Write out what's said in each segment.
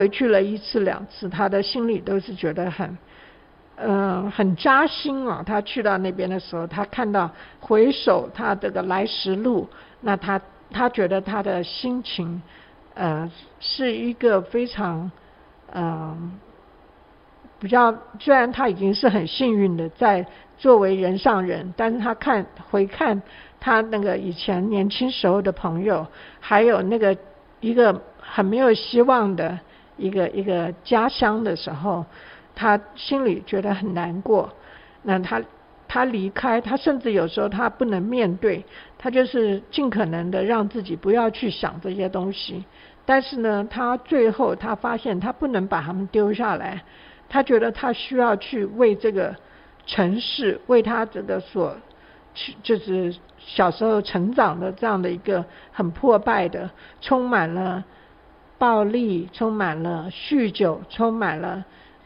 回去了1次2次，他的心里都是觉得很扎心啊。他去到那边的时候，他看到回首他这个来时路，那他觉得他的心情是一个非常比较，虽然他已经是很幸运的在作为人上人，但是他回看他那个以前年轻时候的朋友，还有那个一个很没有希望的一个家乡的时候，他心里觉得很难过。那他离开，他甚至有时候他不能面对，他就是尽可能的让自己不要去想这些东西。但是呢，他最后他发现他不能把他们丢下来，他觉得他需要去为这个城市，为他这个就是小时候成长的这样的一个很破败的，充满了暴力，充满了酗酒，充满了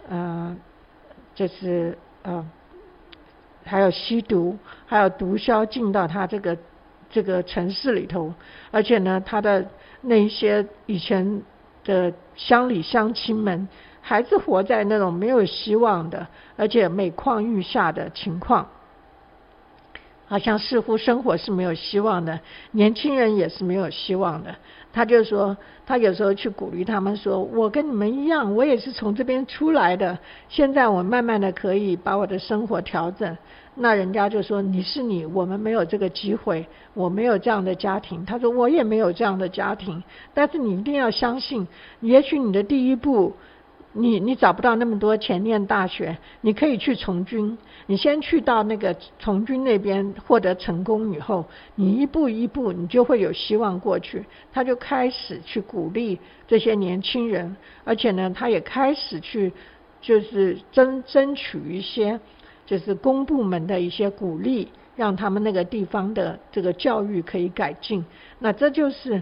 就是还有吸毒，还有毒枭进到他这个城市里头。而且呢，他的那些以前的乡里乡亲们还是活在那种没有希望的，而且每况愈下的情况，好像似乎生活是没有希望的，年轻人也是没有希望的。他就说，他有时候去鼓励他们说，我跟你们一样，我也是从这边出来的，现在我慢慢的可以把我的生活调整。那人家就说，你是你，我们没有这个机会，我没有这样的家庭。他说，我也没有这样的家庭，但是你一定要相信，也许你的第一步你找不到那么多钱念大学，你可以去从军，你先去到那个从军那边获得成功以后，你一步一步你就会有希望过去。他就开始去鼓励这些年轻人，而且呢，他也开始去就是争取一些就是公部门的一些鼓励，让他们那个地方的这个教育可以改进。那这就是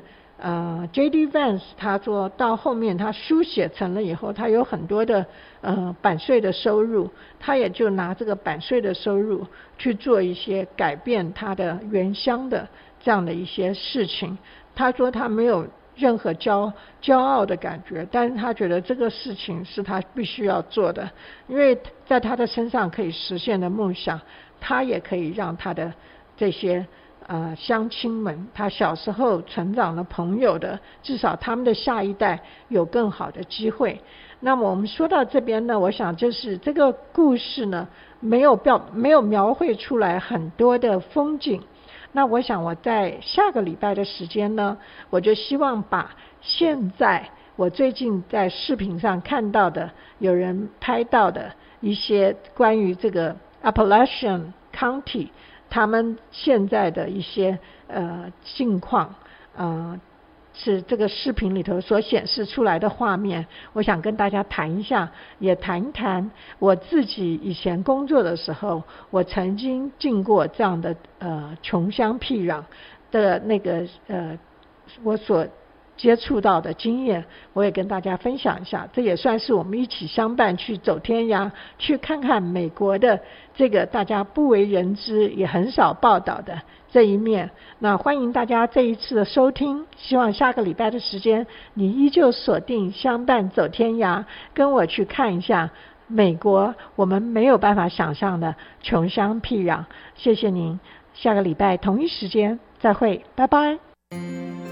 J.D. Vance 他说到后面他书写成了以后，他有很多的版税的收入，他也就拿这个版税的收入去做一些改变他的原乡的这样的一些事情。他说他没有任何骄傲的感觉，但是他觉得这个事情是他必须要做的，因为在他的身上可以实现的梦想，他也可以让他的这些乡亲们，他小时候成长的朋友的，至少他们的下一代有更好的机会。那么我们说到这边呢，我想就是这个故事呢，没有描绘出来很多的风景。那我想我在下个礼拜的时间呢，我就希望把现在我最近在视频上看到的有人拍到的一些关于这个 Appalachian County 他们现在的一些境况，是这个视频里头所显示出来的画面，我想跟大家谈一下，也谈一谈我自己以前工作的时候，我曾经进过这样的穷乡僻壤的那个我所接触到的经验，我也跟大家分享一下。这也算是我们一起相伴去走天涯，去看看美国的这个大家不为人知也很少报道的这一面。那欢迎大家这一次的收听，希望下个礼拜的时间你依旧锁定相伴走天涯，跟我去看一下美国我们没有办法想象的穷乡僻壤。谢谢您，下个礼拜同一时间再会，拜拜。